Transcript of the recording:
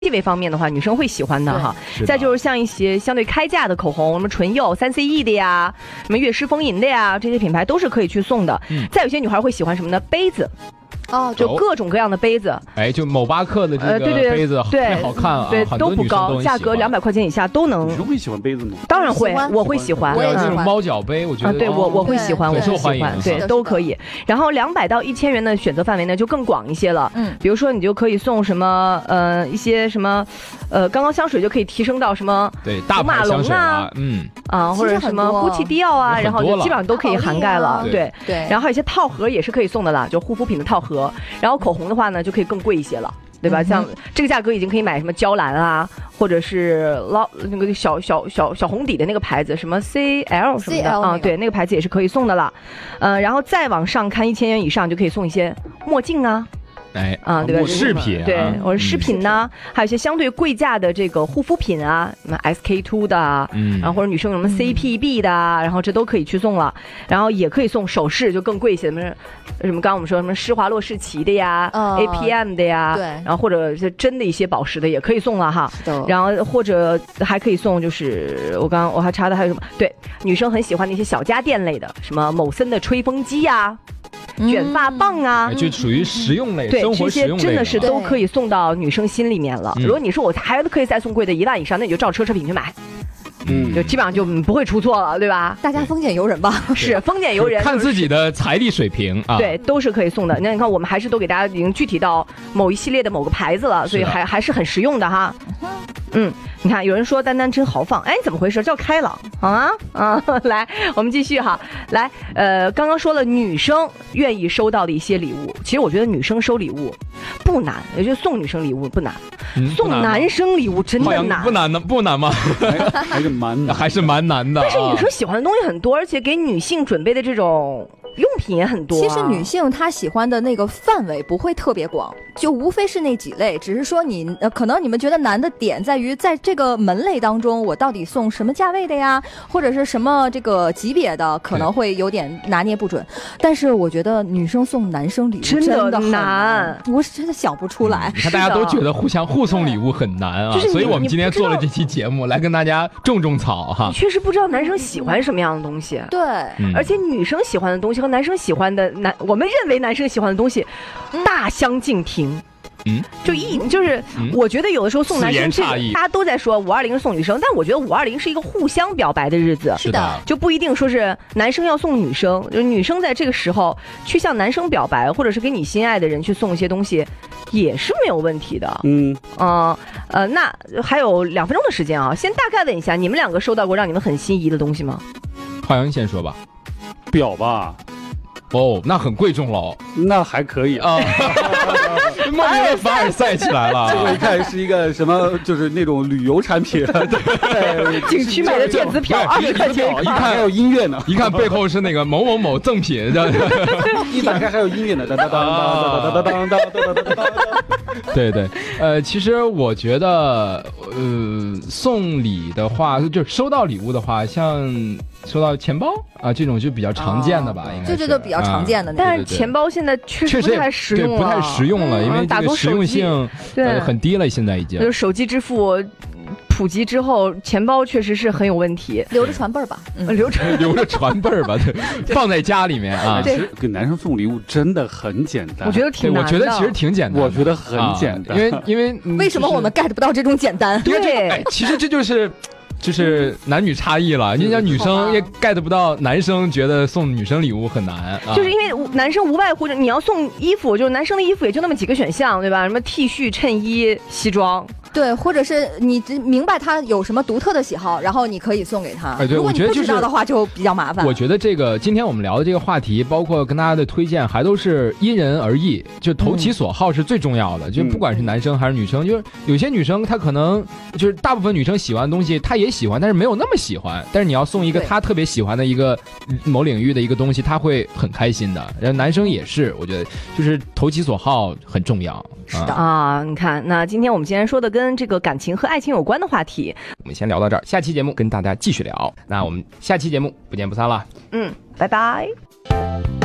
气味方面的话，女生会喜欢的哈。再就是像一些相对开价的口红，什么唇釉3CE 的呀，什么悦诗风吟的呀，这些品牌都是可以去送的。再有些女孩会喜欢什么呢？杯子。就各种各样的杯子， 就某巴克的这个杯子特别好看啊， 对，都不高，价格200块钱以下都能。 你会喜欢杯子吗？ 当然会，我会喜欢。 我也喜欢猫脚杯，我觉得对我会喜欢，我会喜欢，对，都可以。然后200到1000元的选择范围呢就更广一些了，比如说你就可以送什么一些什么刚刚香水就可以提升到什么对大牌香水啊， 或者什么GUCCI迪奥啊，然后就基本上都可以涵盖了，对。然后还有一些套盒也是可以送的了，就护肤品的套盒。然后口红的话呢，就可以更贵一些了，对吧？像这个价格已经可以买什么娇兰啊，或者是那个小红底的那个牌子，什么 CL 什么的啊，对，那个牌子也是可以送的了。然后再往上看1000元以上，就可以送一些墨镜啊。对吧？ 饰品对，或者饰品呢，还有一些相对贵价的这个护肤品啊，什么 SK2 的，然后或者女生什么 CPB 的，然后这都可以去送了。然后也可以送首饰，就更贵一些，什么刚刚我们说什么施华洛世奇的呀，APM 的呀， 对， 然后或者是真的一些宝石的也可以送了哈。然后或者还可以送，就是我还查的还有什么？对，女生很喜欢的一些小家电类的，什么某森的吹风机呀。卷发棒啊， 就属于实用类， 对， 生活实用类， 这些真的是都可以送到女生心里面了。如果你说我还可以再送贵的1万以上，那你就照奢侈品去买。就基本上就不会出错了，对吧？ 大家丰俭由人吧， 是丰俭由人， 看自己的财力水平啊。 对，都是可以送的。那你看，我们还是都给大家已经具体到某一系列的某个牌子了，所以还是很实用的哈。你看，有人说丹丹真豪放，哎，怎么回事？叫开朗啊！来，我们继续哈。来，刚刚说了女生愿意收到的一些礼物，其实我觉得女生收礼物不难，也就送女生礼物不难，送男生礼物真的难。 不难吗？还是蛮难的。 但是女生喜欢的东西很多，而且给女性准备的这种用品也很多。 其实女性她喜欢的那个范围不会特别广，就无非是那几类，只是说可能你们觉得难的点在于在这个门类当中，我到底送什么价位的呀，或者是什么这个级别的，可能会有点拿捏不准。但是我觉得女生送男生礼物真的很难，我真的想不出来。 你看大家都觉得互送礼物很难啊，所以我们今天做了这期节目来跟大家种草哈。 你确实不知道男生喜欢什么样的东西， 对， 而且女生喜欢的东西和男生喜欢的我们认为男生喜欢的东西大相径庭。就是我觉得有的时候送男生，大家都在说520是送女生，但我觉得520是一个互相表白的日子， 是的， 就不一定说是男生要送女生，就是女生在这个时候去向男生表白，或者是给你心爱的人去送一些东西，也是没有问题的。那还有2分钟的时间啊，先大概问一下，你们2个收到过让你们很心仪的东西吗？ 浩洋先说吧。 表吧。 那很贵重喽。 那还可以啊。 莫名的凡尔赛起来了。 我一看是一个什么，就是那种旅游产品，对， 景区买的电子表20块钱， 一看还有音乐呢， 一看背后是那个某某某赠品， 一打开还有音乐呢，当当当当当当当当当。 对，其实我觉得，送礼的话，就收到礼物的话，像收到钱包啊这种就比较常见的吧，应该是。 这都比较常见的。 但是钱包现在确实不太实用了， 不太实用了，因为这个实用性很低了，现在已经。 就是手机支付普及之后，钱包确实是很有问题。 留着传辈儿吧， 留着传辈儿吧，放在家里面啊。 其实给男生送礼物真的很简单， 我觉得挺难的。 我觉得其实挺简单， 我觉得很简单， 因为为什么我们 get 不到这种简单？ 对， 其实这就是男女差异了。你像女生也 get 不到男生觉得送女生礼物很难， 就是因为男生无外乎你要送衣服，就是男生的衣服也就那么几个选项，对吧？什么 T 恤、衬衣、西装。 对，或者是你明白他有什么独特的喜好，然后你可以送给他。 对， 如果你不知道的话，就比较麻烦。 我觉得今天我们聊的这个话题，包括跟大家的推荐，还都是因人而异，就投其所好是最重要的。就不管是男生还是女生，就是有些女生她可能就是大部分女生喜欢的东西，她也喜欢，但是没有那么喜欢。但是你要送一个她特别喜欢的一个某领域的一个东西，她会很开心的。然后男生也是，我觉得就是投其所好很重要。 是的你看，那今天我们既然说的跟这个感情和爱情有关的话题， 我们先聊到这儿，下期节目跟大家继续聊。那我们下期节目不见不散了。 拜拜。